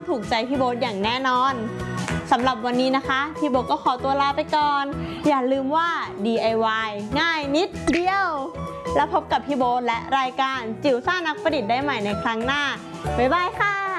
ถูกใจพี่โบ๊ทอย่างแน่นอนสำหรับวันนี้นะคะพี่โบ๊ทก็ขอตัวลาไปก่อนอย่าลืมว่า DIY ง่ายนิดเดียวแล้วพบกับพี่โบ๊ทและรายการจิ๋วซ่านักประดิษฐ์ได้ใหม่ในครั้งหน้าบ๊ายบายค่ะ